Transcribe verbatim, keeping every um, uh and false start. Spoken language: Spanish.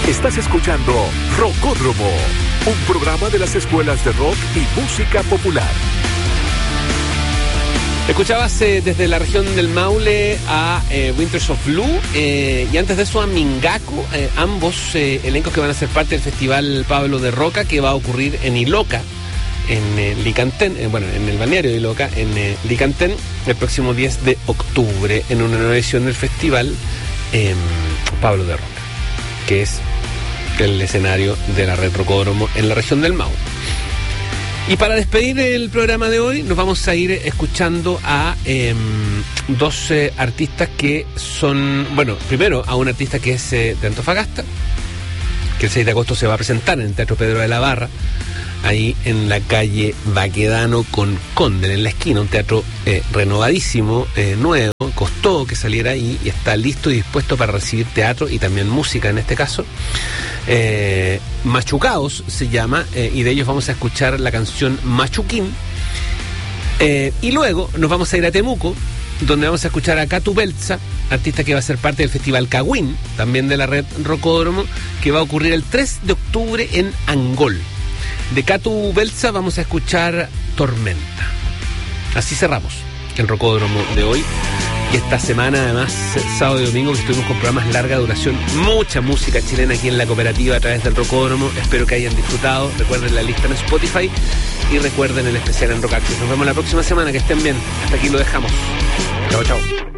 Estás escuchando Rocódromo, un programa de las escuelas de rock y música popular. Escuchabas eh, desde la región del Maule a eh, Winters of Blue eh, y antes de eso a Mingaku, eh, ambos eh, elencos que van a ser parte del Festival Pablo de Roca, que va a ocurrir en Iloca, en eh, Licantén, eh, bueno, en el balneario de Iloca, en eh, Licantén, el próximo diez de octubre, en una nueva edición del Festival eh, Pablo de Roca, que es el escenario de la Red Rocódromo en la región del Maule. Y para despedir el programa de hoy nos vamos a ir escuchando a eh, dos eh, artistas que son, bueno, primero a un artista que es eh, de Antofagasta, que el seis de agosto se va a presentar en el Teatro Pedro de la Barra, ahí en la calle Baquedano con Condel, en la esquina, un teatro eh, renovadísimo, eh, nuevo, costó que saliera ahí y está listo y dispuesto para recibir teatro y también música en este caso. Eh, Machucaos se llama, eh, y de ellos vamos a escuchar la canción Machuquín. Eh, y luego nos vamos a ir a Temuco, donde vamos a escuchar a Catu Belza, artista que va a ser parte del Festival Cagüín, también de la Red Rocódromo, que va a ocurrir el tres de octubre en Angol. De Catu Belza vamos a escuchar Tormenta. Así cerramos el Rocódromo de hoy. Y esta semana, además, sábado y domingo, que estuvimos con programas de larga duración, mucha música chilena aquí en la cooperativa a través del Rocódromo. Espero que hayan disfrutado. Recuerden la lista en Spotify y recuerden el especial en Rock Access. Nos vemos la próxima semana. Que estén bien. Hasta aquí lo dejamos. Chao, chao.